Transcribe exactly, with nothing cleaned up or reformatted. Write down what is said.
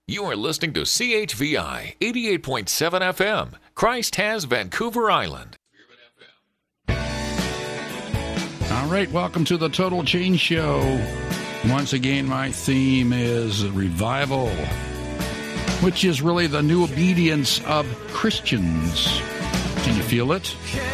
You are listening to C H V I eighty-eight point seven F M, Christ Has Vancouver Island. All right, welcome to the Total Change Show. Once again, my theme is revival, which is really the new obedience of Christians. Can you feel it?